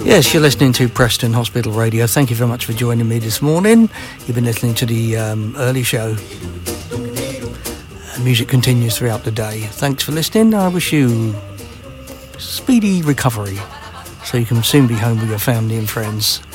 Yes, you're listening to Preston Hospital Radio. Thank you very much for joining me this morning. You've been listening to the early show. Music continues throughout the day. Thanks for listening. I wish you speedy recovery so you can soon be home with your family and friends.